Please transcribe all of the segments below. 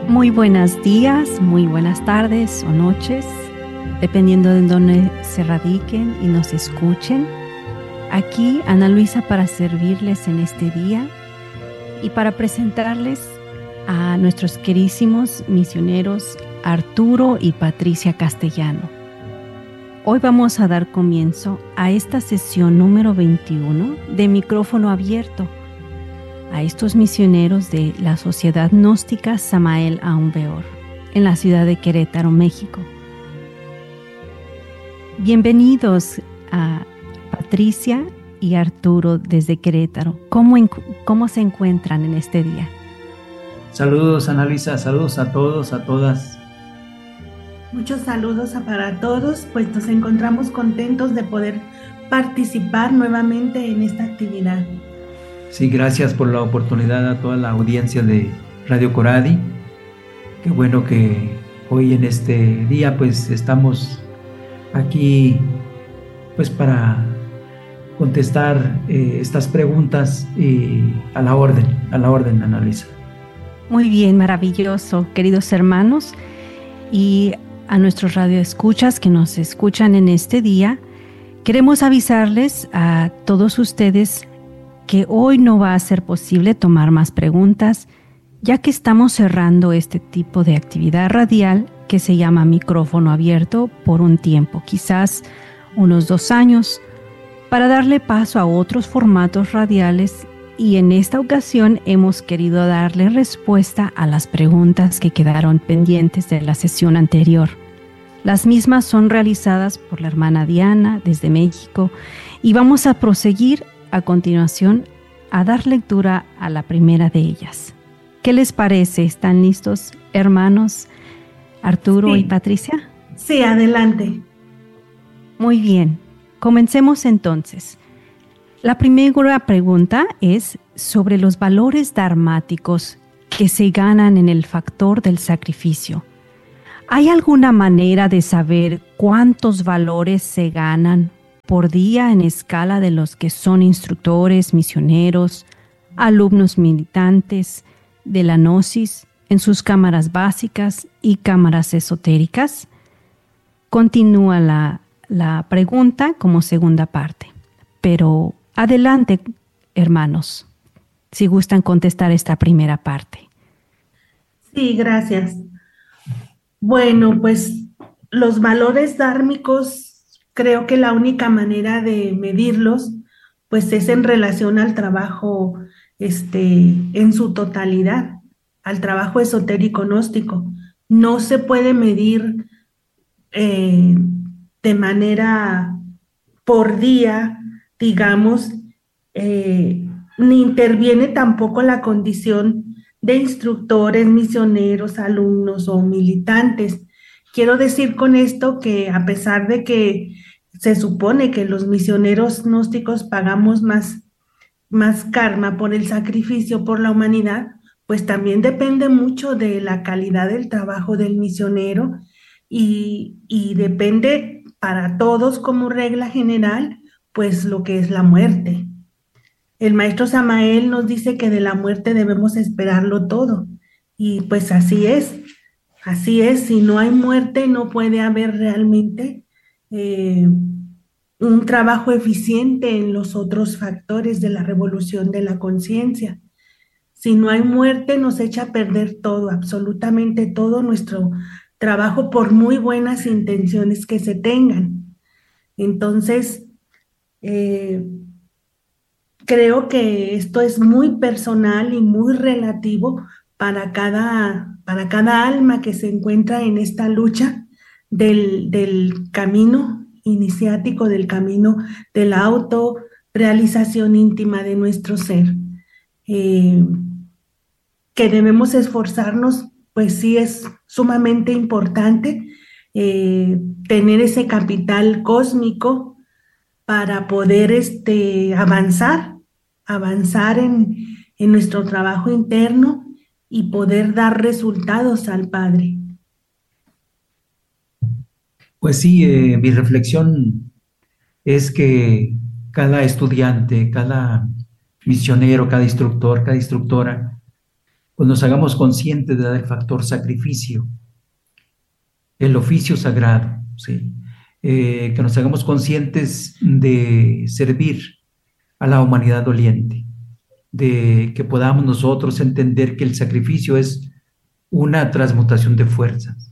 Muy buenos días, muy buenas tardes o noches, dependiendo de dónde se radiquen y nos escuchen. Aquí Ana Luisa para servirles en este día y para presentarles a nuestros queridísimos misioneros Arturo y Patricia Castellano. Hoy vamos a dar comienzo a esta sesión número 21 de Micrófono Abierto a estos misioneros de la Sociedad Gnóstica Samael Aun Weor en la ciudad de Querétaro, México. Bienvenidos a Patricia y Arturo desde Querétaro. ¿Cómo se encuentran en este día? Saludos, Ana Luisa, saludos a todos, a todas. Muchos saludos para todos, pues nos encontramos contentos de poder participar nuevamente en esta actividad. Sí, gracias por la oportunidad a toda la audiencia de Radio Coradi. Qué bueno que hoy en este día pues estamos aquí pues para contestar estas preguntas a la orden, Ana Luisa. Muy bien, maravilloso, queridos hermanos, y a nuestros radioescuchas que nos escuchan en este día, queremos avisarles a todos ustedes que hoy no va a ser posible tomar más preguntas, ya que estamos cerrando este tipo de actividad radial que se llama Micrófono Abierto por un tiempo, quizás unos 2 años, para darle paso a otros formatos radiales, y en esta ocasión hemos querido darle respuesta a las preguntas que quedaron pendientes de la sesión anterior. Las mismas son realizadas por la hermana Diana desde México y vamos a proseguir a continuación a dar lectura a la primera de ellas. ¿Qué les parece? ¿Están listos, hermanos Arturo y Patricia? Sí, adelante. Muy bien, comencemos entonces. La primera pregunta es sobre los valores dharmáticos que se ganan en el factor del sacrificio. ¿Hay alguna manera de saber cuántos valores se ganan por día en escala de los que son instructores, misioneros, alumnos militantes de la Gnosis en sus cámaras básicas y cámaras esotéricas? Continúa la pregunta como segunda parte. Pero adelante, hermanos, si gustan contestar esta primera parte. Sí, gracias. Bueno, pues los valores dármicos, creo que la única manera de medirlos, pues es en relación al trabajo, en su totalidad, al trabajo esotérico gnóstico. No se puede medir de manera por día, digamos, ni interviene tampoco la condición de instructores, misioneros, alumnos o militantes. Quiero decir con esto que a pesar de que se supone que los misioneros gnósticos pagamos más karma por el sacrificio por la humanidad, pues también depende mucho de la calidad del trabajo del misionero y depende para todos como regla general, pues lo que es la muerte. El maestro Samael nos dice que de la muerte debemos esperarlo todo, y pues así es, si no hay muerte no puede haber realmente un trabajo eficiente en los otros factores de la revolución de la conciencia. Si no hay muerte nos echa a perder todo, absolutamente todo nuestro trabajo por muy buenas intenciones que se tengan. Entonces, creo que esto es muy personal y muy relativo para cada alma que se encuentra en esta lucha del camino iniciático, del camino de la autorrealización íntima de nuestro ser. Que debemos esforzarnos, pues sí es sumamente importante tener ese capital cósmico para poder avanzar en nuestro trabajo interno y poder dar resultados al Padre. Pues sí, mi reflexión es que cada estudiante, cada misionero, cada instructor, cada instructora, pues nos hagamos conscientes del factor sacrificio, el oficio sagrado, ¿sí? Que nos hagamos conscientes de servir a la humanidad doliente, de que podamos nosotros entender que el sacrificio es una transmutación de fuerzas,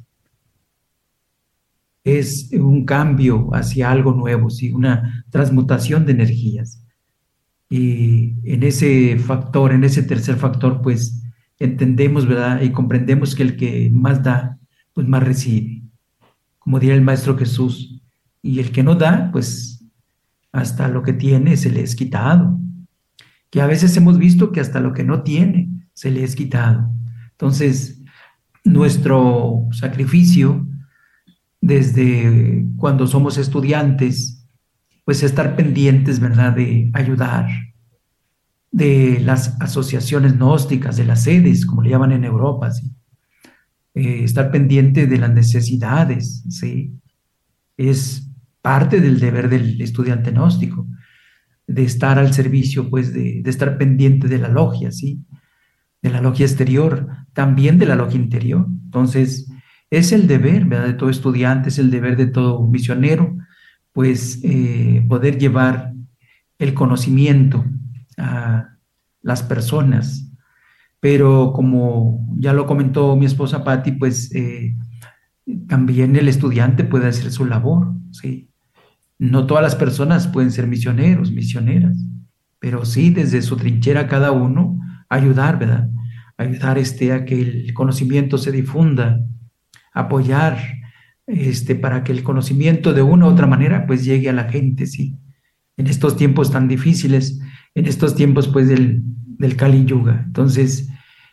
es un cambio hacia algo nuevo, ¿sí? Una transmutación de energías. Y en ese factor, en ese tercer factor, pues entendemos, ¿verdad? Y comprendemos que el que más da, pues más recibe. Como diría el Maestro Jesús, y el que no da, pues hasta lo que tiene se le es quitado. Que a veces hemos visto que hasta lo que no tiene se le es quitado. Entonces, nuestro sacrificio desde cuando somos estudiantes, pues estar pendientes, ¿verdad?, de ayudar, de las asociaciones gnósticas, de las sedes, como le llaman en Europa, ¿sí? Estar pendiente de las necesidades, ¿sí? Es parte del deber del estudiante gnóstico, de estar al servicio, pues, de estar pendiente de la logia, ¿sí? De la logia exterior, también de la logia interior. Entonces, es el deber, ¿verdad?, de todo estudiante, es el deber de todo misionero, pues, poder llevar el conocimiento a las personas. Pero como ya lo comentó mi esposa Patti, pues también el estudiante puede hacer su labor, ¿sí? No todas las personas pueden ser misioneros, misioneras, pero sí desde su trinchera cada uno ayudar, ¿verdad? Ayudar a que el conocimiento se difunda, apoyar para que el conocimiento de una u otra manera pues llegue a la gente, ¿sí? En estos tiempos tan difíciles, en estos tiempos pues del Kali Yuga. Entonces,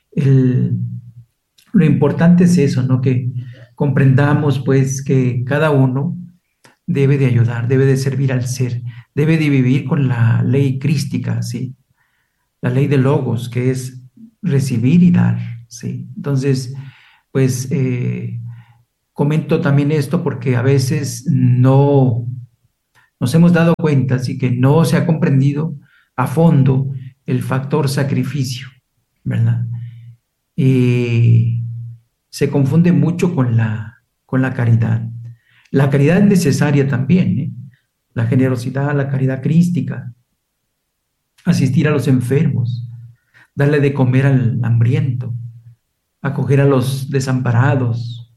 lo importante es eso, ¿no? Que comprendamos pues que cada uno debe de ayudar, debe de servir al ser, debe de vivir con la ley crística, ¿sí? La ley de Logos, que es recibir y dar, ¿sí? Entonces, pues comento también esto porque a veces no nos hemos dado cuenta, así que no se ha comprendido a fondo el factor sacrificio, ¿verdad? Y se confunde mucho con la caridad. La caridad es necesaria también, ¿eh? La generosidad, la caridad crística, asistir a los enfermos, darle de comer al hambriento, acoger a los desamparados,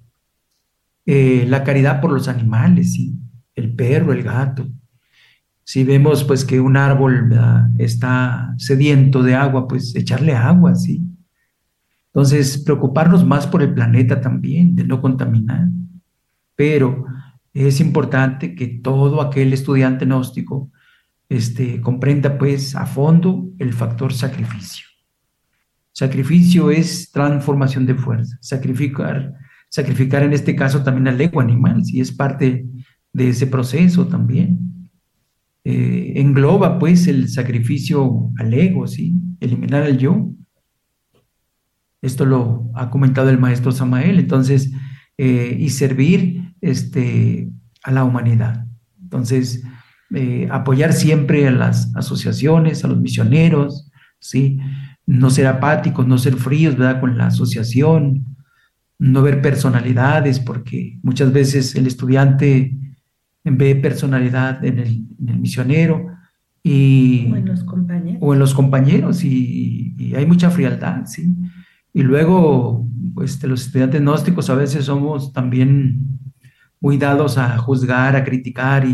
la caridad por los animales, ¿sí? El perro, el gato. Si vemos pues que un árbol, ¿verdad?, está sediento de agua, pues echarle agua, ¿sí? Entonces, preocuparnos más por el planeta también, de no contaminar. Pero es importante que todo aquel estudiante gnóstico comprenda pues a fondo el factor sacrificio. Sacrificio es transformación de fuerza. Sacrificar en este caso también al ego animal, ¿sí? Es parte de ese proceso también. Engloba pues el sacrificio al ego, ¿sí? Eliminar al yo. Esto lo ha comentado el maestro Samael. Entonces, y servir a la humanidad. Entonces, apoyar siempre a las asociaciones, a los misioneros, ¿sí? No ser apáticos, no ser fríos, ¿verdad?, con la asociación, no ver personalidades, porque muchas veces el estudiante ve personalidad en el misionero o en los compañeros y hay mucha frialdad, ¿sí? Y luego, pues, los estudiantes gnósticos a veces somos también muy dados a juzgar, a criticar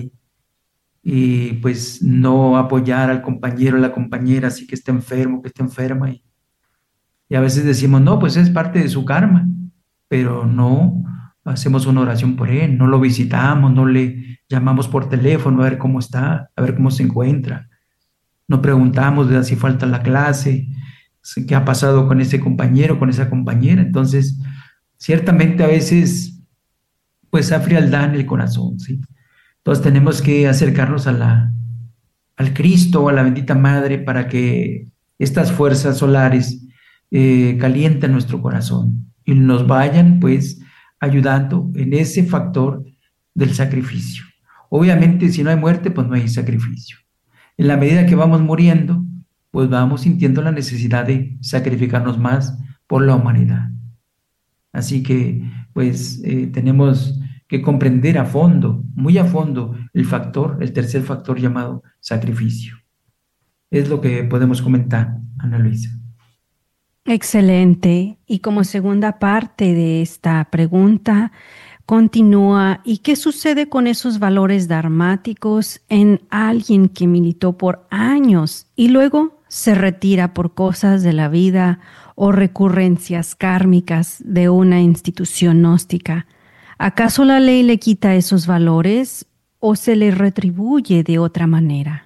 y pues no apoyar al compañero, a la compañera, así que esté enfermo, que esté enferma. Y a veces decimos, no, pues es parte de su karma, pero no hacemos una oración por él, no lo visitamos, no le llamamos por teléfono a ver cómo está, a ver cómo se encuentra. No preguntamos de si falta la clase, qué ha pasado con ese compañero, con esa compañera. Entonces, ciertamente a veces, pues hay frialdad en el corazón, ¿sí? Entonces tenemos que acercarnos al Cristo, a la bendita Madre, para que estas fuerzas solares calienten nuestro corazón y nos vayan, pues, ayudando en ese factor del sacrificio. Obviamente, si no hay muerte, pues no hay sacrificio. En la medida que vamos muriendo, pues vamos sintiendo la necesidad de sacrificarnos más por la humanidad. Así que, pues, tenemos que comprender a fondo, muy a fondo, el tercer factor llamado sacrificio. Es lo que podemos comentar, Ana Luisa. Excelente. Y como segunda parte de esta pregunta, continúa, ¿y qué sucede con esos valores dharmáticos en alguien que militó por años y luego se retira por cosas de la vida o recurrencias kármicas de una institución gnóstica? ¿Acaso la ley le quita esos valores o se le retribuye de otra manera?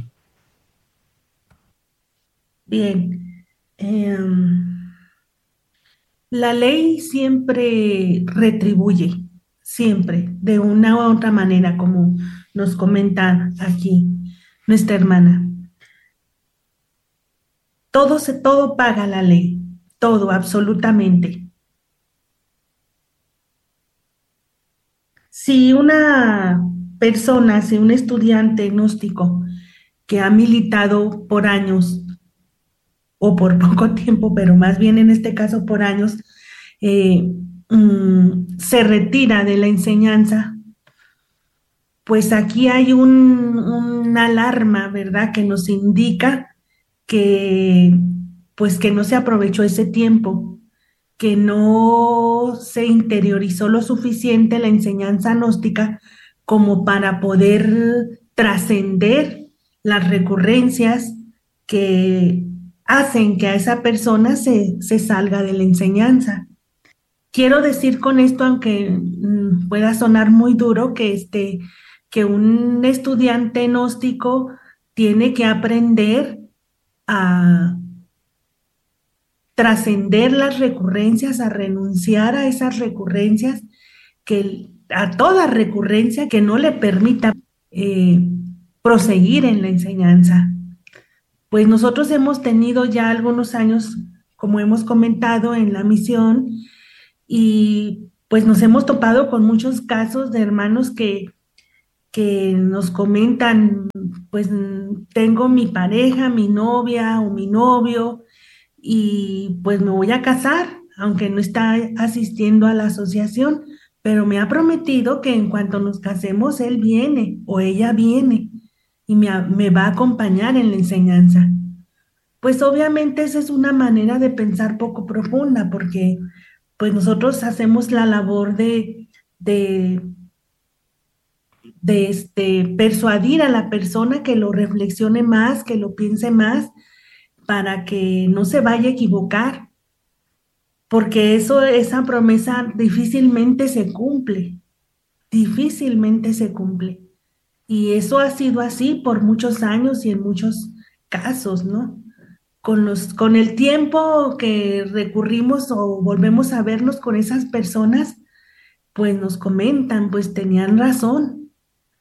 Bien, la ley siempre retribuye, siempre, de una u otra manera, como nos comenta aquí nuestra hermana. Todo paga la ley, todo, absolutamente. Si una persona, si un estudiante gnóstico que ha militado por años o por poco tiempo, pero más bien en este caso por años, se retira de la enseñanza, pues aquí hay una alarma, ¿verdad?, que nos indica que, pues, que no se aprovechó ese tiempo, que no se interiorizó lo suficiente la enseñanza gnóstica como para poder trascender las recurrencias que hacen que a esa persona se salga de la enseñanza. Quiero decir con esto, aunque pueda sonar muy duro, que un estudiante gnóstico tiene que aprender a trascender las recurrencias, a renunciar a esas recurrencias, a toda recurrencia que no le permita proseguir en la enseñanza. Pues nosotros hemos tenido ya algunos años, como hemos comentado, en la misión, y pues nos hemos topado con muchos casos de hermanos que nos comentan, pues tengo mi pareja, mi novia o mi novio, y pues me voy a casar, aunque no está asistiendo a la asociación, pero me ha prometido que en cuanto nos casemos, él viene o ella viene y me va a acompañar en la enseñanza. Pues obviamente esa es una manera de pensar poco profunda, porque pues nosotros hacemos la labor de persuadir a la persona que lo reflexione más, que lo piense más, para que no se vaya a equivocar, porque esa promesa difícilmente se cumple, difícilmente se cumple. Y eso ha sido así por muchos años y en muchos casos, ¿no? Con el tiempo que recurrimos o volvemos a vernos con esas personas, pues nos comentan, pues tenían razón.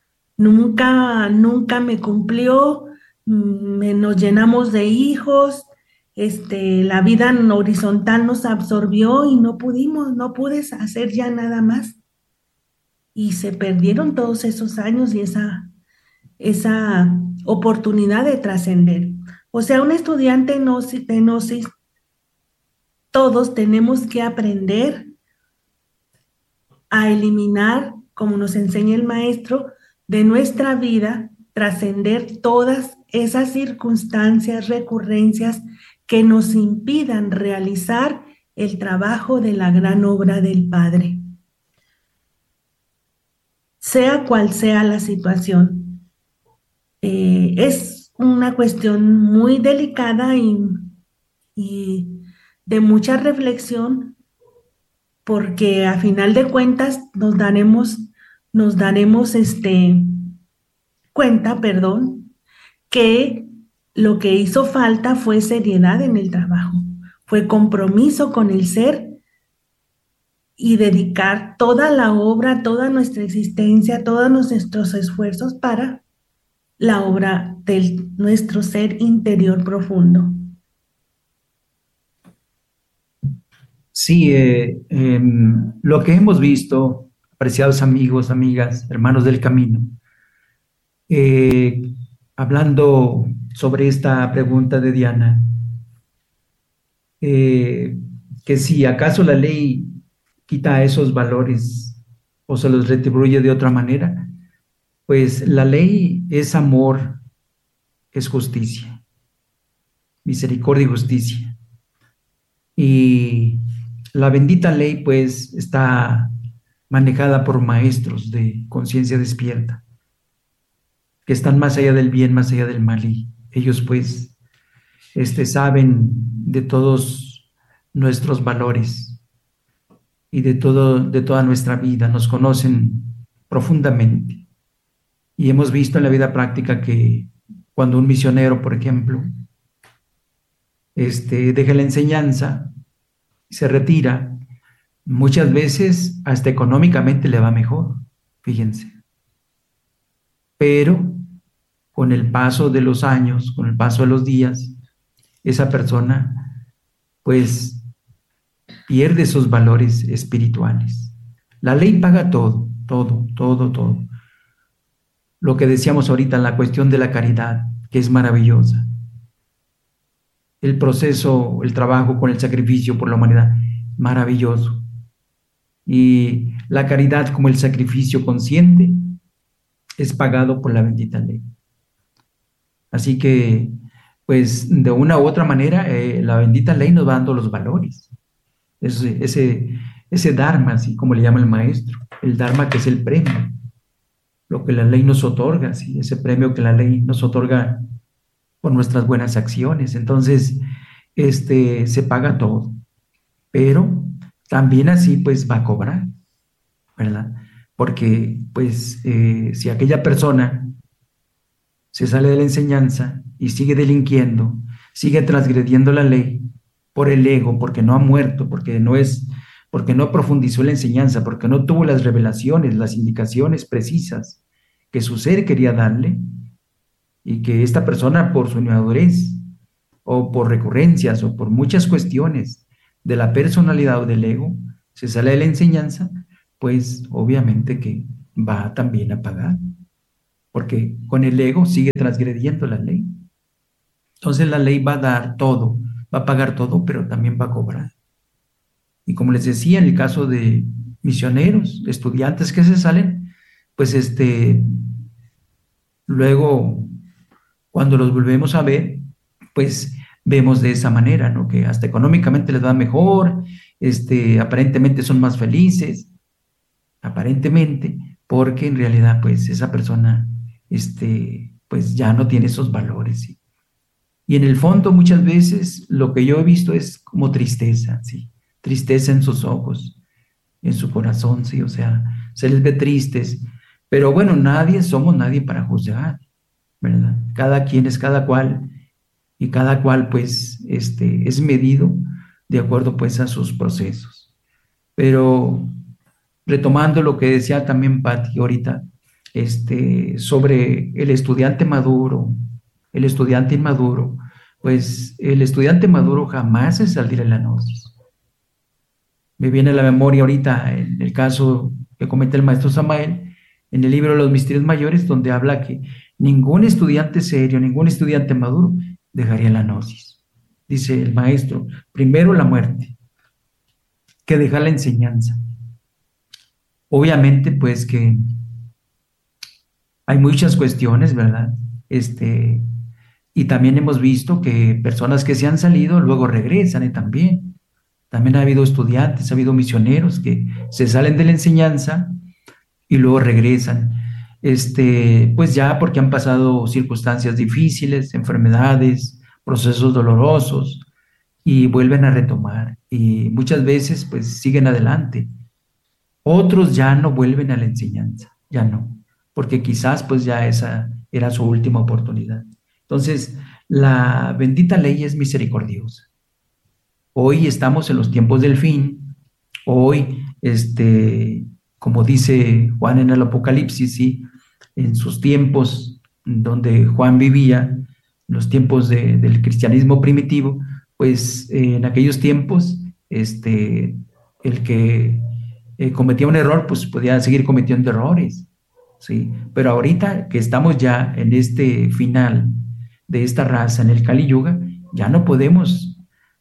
Nunca me cumplió, nos llenamos de hijos, la vida horizontal nos absorbió y no pude hacer ya nada más. Y se perdieron todos esos años y esa oportunidad de trascender. O sea, un estudiante de Gnosis, todos tenemos que aprender a eliminar, como nos enseña el maestro, de nuestra vida, trascender todas esas circunstancias, recurrencias que nos impidan realizar el trabajo de la gran obra del Padre. Sea cual sea la situación, es una cuestión muy delicada y de mucha reflexión, porque a final de cuentas nos daremos cuenta, que lo que hizo falta fue seriedad en el trabajo, fue compromiso con el ser y dedicar toda la obra, toda nuestra existencia, todos nuestros esfuerzos para la obra de nuestro ser interior profundo. Sí, lo que hemos visto, apreciados amigos, amigas, hermanos del camino, hablando sobre esta pregunta de Diana, que si acaso la ley quita esos valores o se los retribuye de otra manera, pues la ley es amor, es justicia, misericordia y justicia. Y la bendita ley pues está manejada por maestros de conciencia despierta, que están más allá del bien, más allá del mal, y ellos pues saben de todos nuestros valores y de toda nuestra vida, nos conocen profundamente. Y hemos visto en la vida práctica que cuando un misionero, por ejemplo, deja la enseñanza, se retira, muchas veces hasta económicamente le va mejor, fíjense. Pero con el paso de los años, con el paso de los días, esa persona pues pierde sus valores espirituales. La ley paga todo, todo, todo, todo. Lo que decíamos ahorita en la cuestión de la caridad, que es maravillosa. El proceso, el trabajo con el sacrificio por la humanidad, maravilloso. Y la caridad como el sacrificio consciente es pagado por la bendita ley. Así que, pues, de una u otra manera, la bendita ley nos va dando los valores. Ese dharma, así como le llama el maestro, el dharma que es el premio, lo que la ley nos otorga, ¿sí? Ese premio que la ley nos otorga por nuestras buenas acciones. Entonces, se paga todo, pero también así pues va a cobrar, ¿verdad? Porque pues si aquella persona se sale de la enseñanza y sigue delinquiendo, sigue transgrediendo la ley por el ego, porque no ha muerto, porque no profundizó en la enseñanza, porque no tuvo las revelaciones, las indicaciones precisas que su ser quería darle, y que esta persona por su inmadurez o por recurrencias o por muchas cuestiones de la personalidad o del ego se sale de la enseñanza, pues obviamente que va también a pagar, porque con el ego sigue transgrediendo la ley. Entonces la ley va a dar todo, va a pagar todo, pero también va a cobrar. Y como les decía, en el caso de misioneros, estudiantes que se salen, pues luego cuando los volvemos a ver, pues vemos de esa manera, ¿no? Que hasta económicamente les va mejor, aparentemente son más felices, aparentemente, porque en realidad, pues esa persona, pues ya no tiene esos valores, ¿sí? Y en el fondo muchas veces lo que yo he visto es como tristeza, ¿sí? Tristeza en sus ojos, en su corazón, ¿sí? O sea, se les ve tristes, pero bueno, somos nadie para juzgar, ¿verdad? Cada quien es cada cual, y cada cual pues es medido de acuerdo pues a sus procesos. Pero retomando lo que decía también Pati ahorita, sobre el estudiante maduro, el estudiante inmaduro, pues el estudiante maduro jamás se saldrá de la gnosis. Me viene a la memoria ahorita en el caso que comenta el maestro Samael, en el libro de los Misterios Mayores, donde habla que ningún estudiante serio, ningún estudiante maduro dejaría la gnosis. Dice el maestro, primero la muerte, que dejar la enseñanza. Obviamente, pues que hay muchas cuestiones, ¿verdad? Y también hemos visto que personas que se han salido luego regresan, y también ha habido estudiantes, ha habido misioneros que se salen de la enseñanza y luego regresan, pues ya porque han pasado circunstancias difíciles, enfermedades, procesos dolorosos, y vuelven a retomar, y muchas veces pues siguen adelante. Otros ya no vuelven a la enseñanza, ya no, porque quizás pues ya esa era su última oportunidad. Entonces, la bendita ley es misericordiosa. Hoy estamos en los tiempos del fin, hoy, como dice Juan en el Apocalipsis, ¿sí? En sus tiempos donde Juan vivía, los tiempos del cristianismo primitivo, pues en aquellos tiempos, el que cometía un error, pues podía seguir cometiendo errores, ¿sí? Pero ahorita que estamos ya en este final de esta raza, en el Kali Yuga, ya no podemos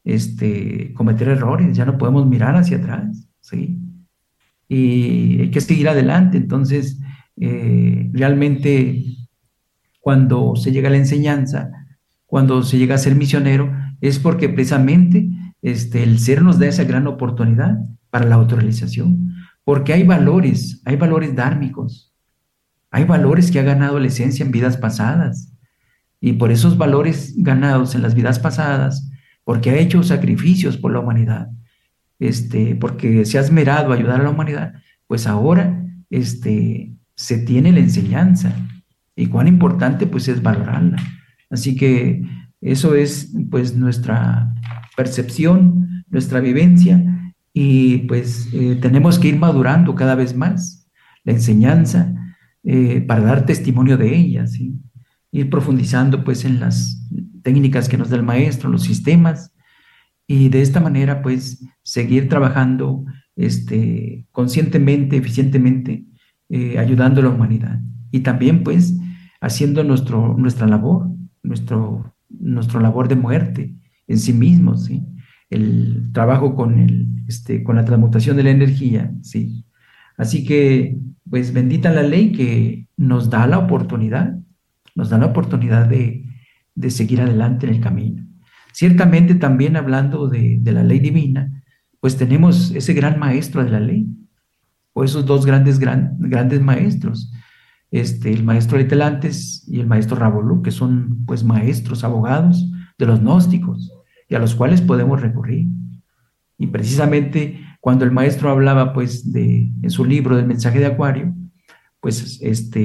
cometer errores, ya no podemos mirar hacia atrás, ¿sí? Y hay que seguir adelante. Entonces, realmente, cuando se llega a la enseñanza, cuando se llega a ser misionero, es porque precisamente el ser nos da esa gran oportunidad para la autorrealización, porque hay valores dármicos, hay valores que ha ganado la esencia en vidas pasadas, y por esos valores ganados en las vidas pasadas, porque ha hecho sacrificios por la humanidad, porque se ha esmerado a ayudar a la humanidad, pues ahora se tiene la enseñanza, y cuán importante pues es valorarla. Así que eso es pues nuestra percepción, nuestra vivencia, y pues tenemos que ir madurando cada vez más la enseñanza para dar testimonio de ella, ¿sí? Ir profundizando pues en las técnicas que nos da el maestro, los sistemas, y de esta manera pues seguir trabajando conscientemente, eficientemente, ayudando a la humanidad, y también pues haciendo nuestra labor, nuestro labor de muerte en sí mismos, ¿sí? El trabajo con la transmutación de la energía, ¿sí? Así que pues bendita la ley que nos da la oportunidad de seguir adelante en el camino. Ciertamente también hablando de la ley divina, pues tenemos ese gran maestro de la ley, o esos dos grandes maestros, el maestro Litelantes y el maestro Rabolú, que son pues maestros, abogados de los gnósticos, y a los cuales podemos recurrir. Y precisamente cuando el maestro hablaba pues en su libro del mensaje de Acuario, pues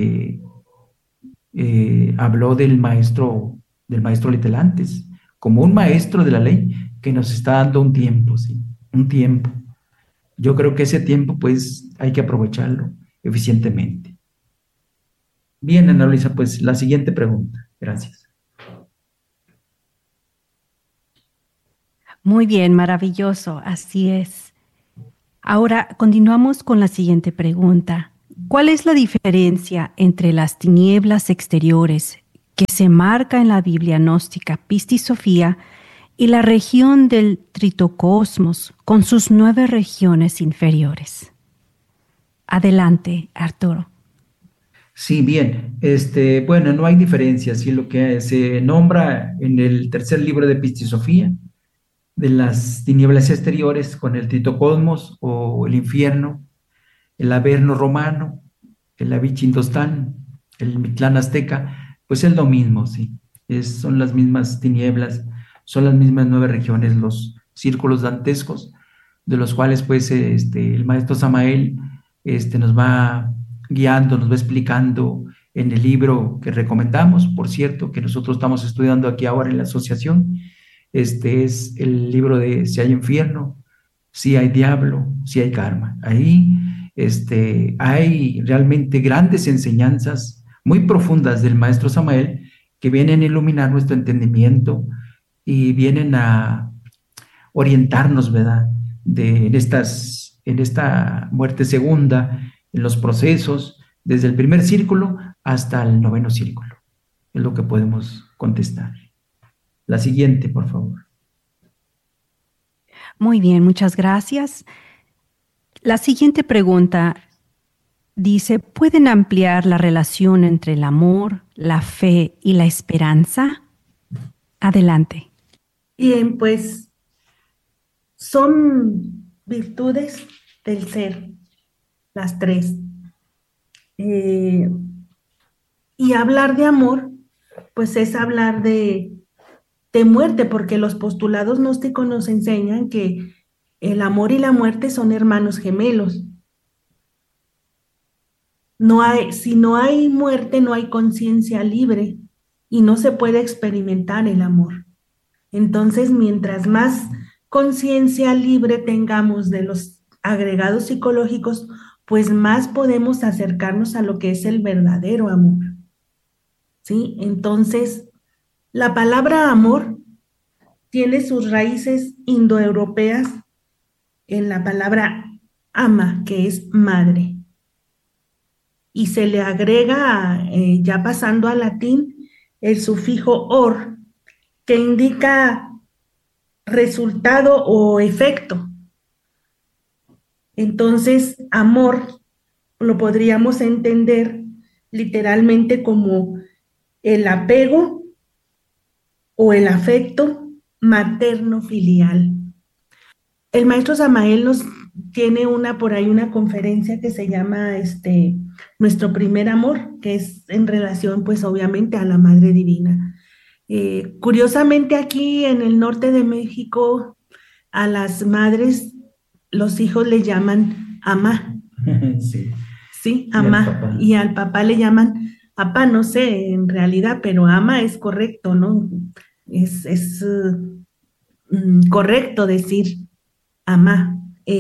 habló del maestro Litelantes como un maestro de la ley que nos está dando un tiempo, ¿sí? Un tiempo. Yo creo que ese tiempo pues hay que aprovecharlo eficientemente. Bien, Ana Luisa, pues la siguiente pregunta. Gracias. Muy bien, maravilloso, así es. Ahora continuamos con la siguiente pregunta. ¿Cuál es la diferencia entre las tinieblas exteriores que se marca en la Biblia gnóstica Pistisofía y la región del Tritocosmos con sus 9 regiones inferiores? Adelante, Arturo. Sí, bien. Bueno, no hay diferencia. Sí, lo que se nombra en el tercer libro de Pistisofía, de las tinieblas exteriores con el Tritocosmos o el infierno, el Averno romano, el Avichindostán, el Mictlán azteca, pues es lo mismo, sí. Son las mismas tinieblas, son las mismas 9 regiones, los círculos dantescos, de los cuales pues el maestro Samael nos va guiando, nos va explicando en el libro que recomendamos, por cierto, que nosotros estamos estudiando aquí ahora en la asociación. Es el libro de Si hay infierno, si hay diablo, si hay karma. Ahí hay realmente grandes enseñanzas muy profundas del maestro Samael que vienen a iluminar nuestro entendimiento y vienen a orientarnos, ¿verdad? En esta muerte segunda, en los procesos, desde el primer círculo hasta el 9º círculo. Es lo que podemos contestar. La siguiente, por favor. Muy bien, muchas gracias. La siguiente pregunta dice, ¿pueden ampliar la relación entre el amor, la fe y la esperanza? Adelante. Bien, pues son virtudes del ser, las 3. Y hablar de amor, pues es hablar de muerte, porque los postulados gnósticos nos enseñan que el amor y la muerte son hermanos gemelos. Si no hay muerte, no hay conciencia libre y no se puede experimentar el amor. Entonces, mientras más conciencia libre tengamos de los agregados psicológicos, pues más podemos acercarnos a lo que es el verdadero amor. ¿Sí? Entonces, la palabra amor tiene sus raíces indoeuropeas en la palabra ama, que es madre. Y se le agrega, ya pasando al latín, el sufijo or, que indica resultado o efecto. Entonces, amor lo podríamos entender literalmente como el apego o el afecto materno-filial. El maestro Samael nos tiene por ahí una conferencia que se llama Nuestro primer amor, que es en relación pues obviamente a la Madre Divina. Curiosamente aquí en el norte de México a las madres los hijos le llaman amá. Sí. Sí, amá. Y al papá le llaman papá, no sé en realidad, pero ama es correcto, ¿no? Es correcto decir amá.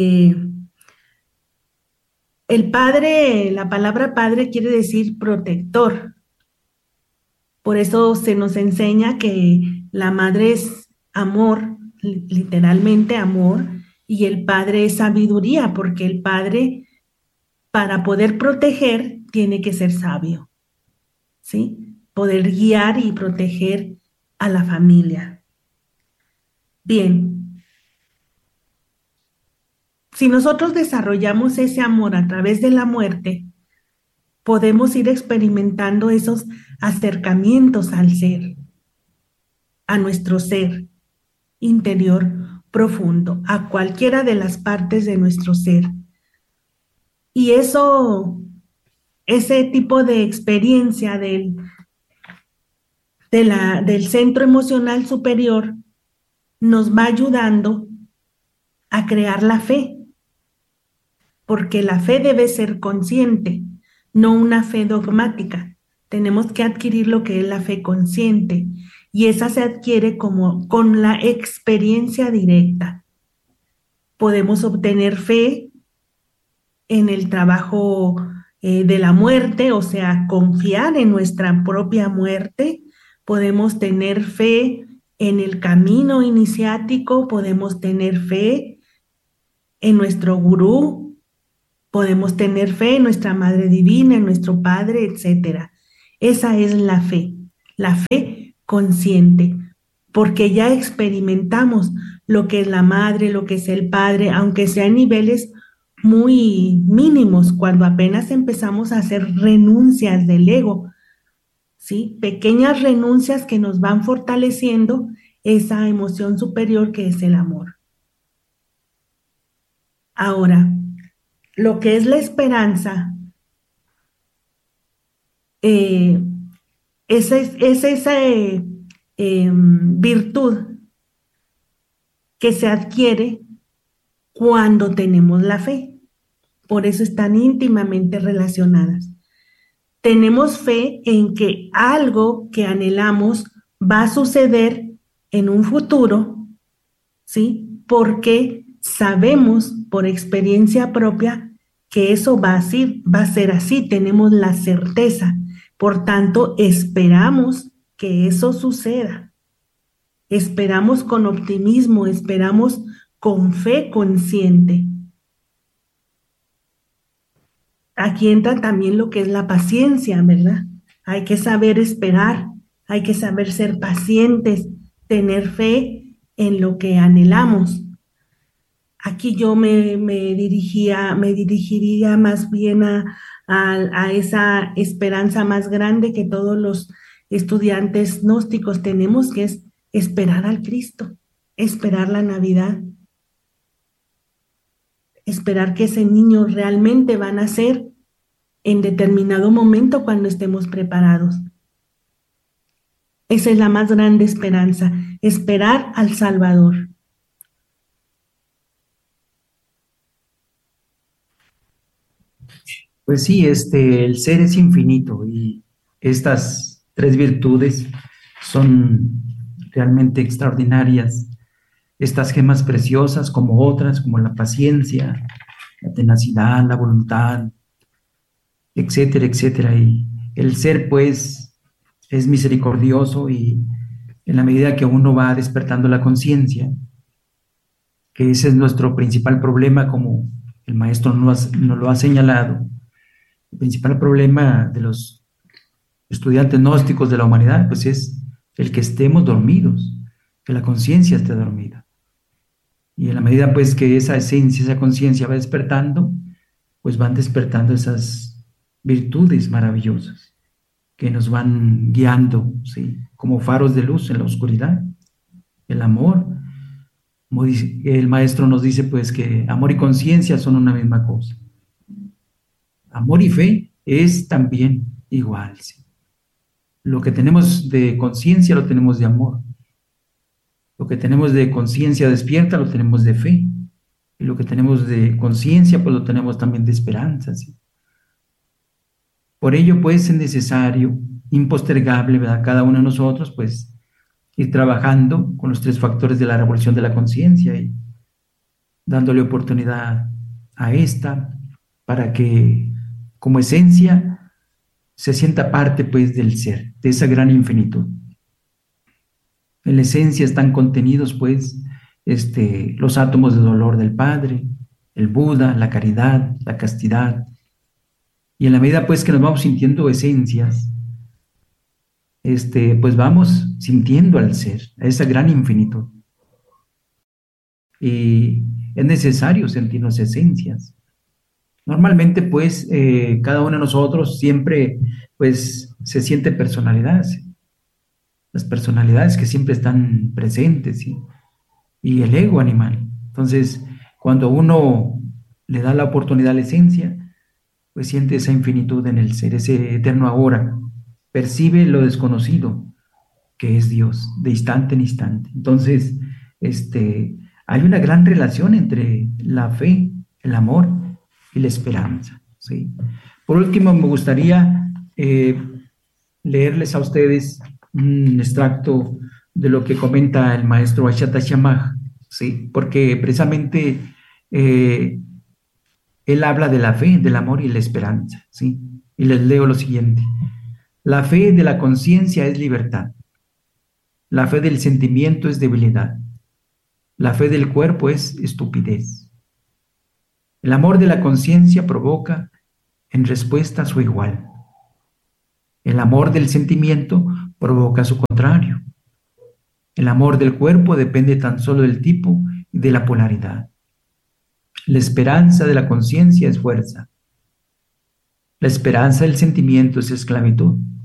El padre, la palabra padre quiere decir protector. Por eso se nos enseña que la madre es amor, literalmente amor, y el padre es sabiduría, porque el padre, para poder proteger, tiene que ser sabio, ¿sí? Poder guiar y proteger a la familia. Bien. Si nosotros desarrollamos ese amor a través de la muerte, podemos ir experimentando esos acercamientos al ser, a nuestro ser interior profundo, a cualquiera de las partes de nuestro ser. Y ese tipo de experiencia del centro emocional superior nos va ayudando a crear la fe, porque la fe debe ser consciente, no una fe dogmática. Tenemos que adquirir lo que es la fe consciente, y esa se adquiere con la experiencia directa. Podemos obtener fe en el trabajo de la muerte, o sea, confiar en nuestra propia muerte. Podemos tener fe en el camino iniciático, podemos tener fe en nuestro gurú, podemos tener fe en nuestra Madre Divina, en nuestro Padre, etc. Esa es la fe consciente, porque ya experimentamos lo que es la Madre, lo que es el Padre, aunque sea en niveles muy mínimos, cuando apenas empezamos a hacer renuncias del ego, ¿sí? Pequeñas renuncias que nos van fortaleciendo esa emoción superior que es el amor. Ahora, lo que es la esperanza es esa virtud que se adquiere cuando tenemos la fe. Por eso están íntimamente relacionadas. Tenemos fe en que algo que anhelamos va a suceder en un futuro, ¿sí? Porque sabemos por experiencia propia que eso va a ser así, tenemos la certeza. Por tanto, esperamos que eso suceda. Esperamos con optimismo, esperamos con fe consciente. Aquí entra también lo que es la paciencia, ¿verdad? Hay que saber esperar, hay que saber ser pacientes, tener fe en lo que anhelamos. Aquí yo me dirigiría más bien a esa esperanza más grande que todos los estudiantes gnósticos tenemos, que es esperar al Cristo, esperar la Navidad, esperar que ese niño realmente va a nacer en determinado momento cuando estemos preparados. Esa es la más grande esperanza, esperar al Salvador. Pues sí, el ser es infinito y estas tres virtudes son realmente extraordinarias. Estas gemas preciosas como otras, como la paciencia, la tenacidad, la voluntad, etcétera, etcétera. Y el ser, pues, es misericordioso y en la medida que uno va despertando la conciencia, que ese es nuestro principal problema, como el maestro nos lo ha señalado, el principal problema de los estudiantes gnósticos de la humanidad, pues es el que estemos dormidos, que la conciencia esté dormida. Y en la medida pues que esa esencia, esa conciencia va despertando, pues van despertando esas virtudes maravillosas que nos van guiando, ¿sí? Como faros de luz en la oscuridad. El amor, como el maestro nos dice pues que amor y conciencia son una misma cosa. Amor y fe es también igual, ¿sí? Lo que tenemos de conciencia lo tenemos de amor. Lo que tenemos de conciencia despierta lo tenemos de fe. Y lo que tenemos de conciencia pues lo tenemos también de esperanza, ¿sí? Por ello pues es necesario, impostergable, ¿verdad? Cada uno de nosotros pues ir trabajando con los 3 factores de la revolución de la conciencia y dándole oportunidad a esta para que como esencia se sienta parte pues del ser, de esa gran infinitud. En la esencia están contenidos pues los átomos de dolor del Padre, el Buda, la caridad, la castidad, y en la medida pues que nos vamos sintiendo esencias, pues vamos sintiendo al ser, a esa gran infinitud. Y es necesario sentirnos esencias. Normalmente, pues, cada uno de nosotros siempre, pues, se siente personalidades. Las personalidades que siempre están presentes, ¿sí? Y el ego animal. Entonces, cuando uno le da la oportunidad a la esencia, pues siente esa infinitud en el ser, ese eterno ahora. Percibe lo desconocido, que es Dios, de instante en instante. Entonces, hay una gran relación entre la fe, el amor y la esperanza, ¿sí? Por último, me gustaría leerles a ustedes un extracto de lo que comenta el maestro Ashata Shamaj, ¿sí? Porque precisamente él habla de la fe, del amor y la esperanza, ¿sí? Y les leo lo siguiente. La fe de la conciencia es libertad. La fe del sentimiento es debilidad. La fe del cuerpo es estupidez. El amor de la conciencia provoca en respuesta su igual. El amor del sentimiento provoca su contrario. El amor del cuerpo depende tan solo del tipo y de la polaridad. La esperanza de la conciencia es fuerza. La esperanza del sentimiento es esclavitud.